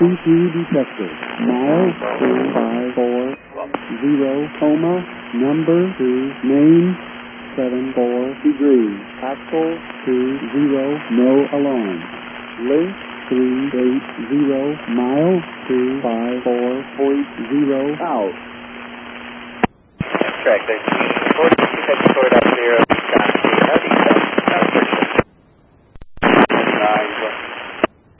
C2 detected. Mile 254, Coma, number 2, name 74 degrees. Axle 20, no alarm. Link 380, mile 254.0 out. Correct. 40 detected toward up 0.